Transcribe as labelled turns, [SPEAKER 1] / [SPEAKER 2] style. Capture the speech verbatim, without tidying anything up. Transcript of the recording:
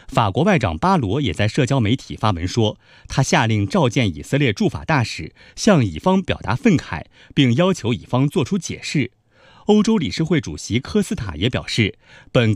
[SPEAKER 1] 法国外长巴罗也在社交媒体发文说，他下令召见以色列驻法大使，向以方表达愤慨，并要求以方作出解释。欧洲理事会主席科斯塔也表示，本